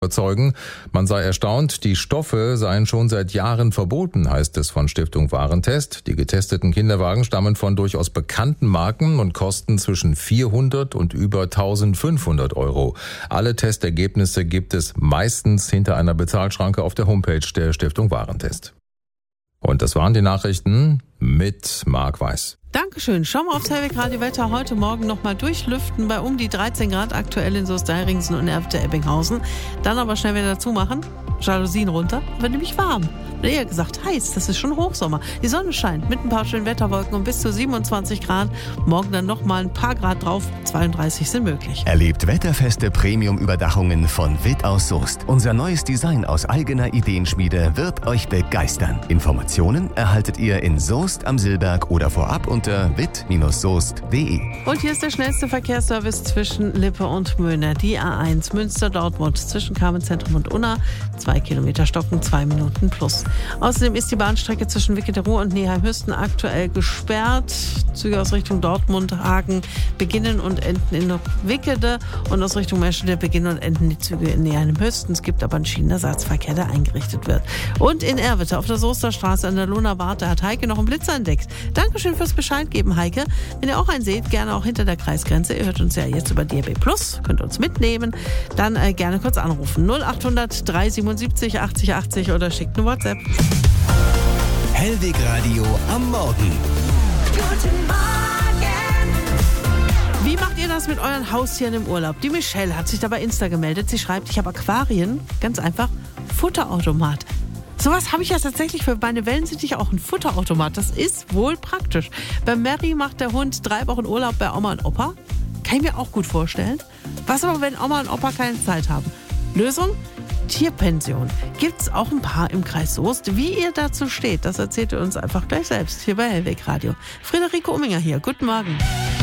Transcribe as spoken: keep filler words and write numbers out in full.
überzeugen. Man sei erstaunt, die Stoffe seien schon seit Jahren verboten, heißt es von Stiftung Warentest. Die getesteten Kinderwagen stammen von durchaus bekannten Marken und kosten zwischen vierhundert und über eintausendfünfhundert Euro. Alle Testergebnisse gibt es meistens hinter einer Bezahlschranke auf der Homepage der Stiftung Warentest. Und das waren die Nachrichten mit Marc Weiß. Dankeschön. Schauen wir aufs Hellweg Radio Wetter. Heute Morgen nochmal durchlüften bei um die dreizehn Grad aktuell in Soest-Deiringsen und Erfte-Ebbinghausen. Dann aber schnell wieder zumachen. Jalousien runter. Wird nämlich warm. Oder eher gesagt heiß. Das ist schon Hochsommer. Die Sonne scheint mit ein paar schönen Wetterwolken und bis zu siebenundzwanzig Grad. Morgen dann nochmal ein paar Grad drauf. zweiunddreißig sind möglich. Erlebt wetterfeste Premium-Überdachungen von Witt aus Soest. Unser neues Design aus eigener Ideenschmiede wird euch begeistern. Informationen erhaltet ihr in Soest am Silberg oder vorab unter witt soest punkt de. Und hier ist der schnellste Verkehrsservice zwischen Lippe und Möhne. Die A eins Münster-Dortmund zwischen Carmenzentrum und Unna. Zwei Kilometer Stocken, zwei Minuten plus. Außerdem ist die Bahnstrecke zwischen Wickede-Ruhr und Neheim-Hüsten aktuell gesperrt. Züge aus Richtung Dortmund, Hagen beginnen und enden in Wickede und aus Richtung Meschede beginnen und enden die Züge in Neheim-Hüsten. Es gibt aber einen Schienenersatzverkehr, der eingerichtet wird. Und in Erwitte auf der Soester Straße an der Lohner Warte hat Heike noch einen Blitzer entdeckt. Dankeschön fürs Bescheid geben, Heike. Wenn ihr auch einen seht, gerne auch hinter der Kreisgrenze. Ihr hört uns ja jetzt über D A B Plus, könnt uns mitnehmen. Dann äh, gerne kurz anrufen. null achthundert drei siebenundsiebzig achtzig achtzig oder schickt eine WhatsApp. Hellweg Radio am Morgen. Guten Morgen. Wie macht ihr das mit euren Haustieren im Urlaub? Die Michelle hat sich da bei Insta gemeldet. Sie schreibt, ich habe Aquarien, ganz einfach, Futterautomat. Sowas habe ich ja tatsächlich für meine Wellensittiche auch, ein Futterautomat. Das ist wohl praktisch. Bei Mary macht der Hund drei Wochen Urlaub bei Oma und Opa. Kann ich mir auch gut vorstellen. Was aber, wenn Oma und Opa keine Zeit haben? Lösung? Tierpension. Gibt's auch ein paar im Kreis Soest. Wie ihr dazu steht, das erzählt ihr uns einfach gleich selbst hier bei Hellweg Radio. Friederike Umminger hier. Guten Morgen.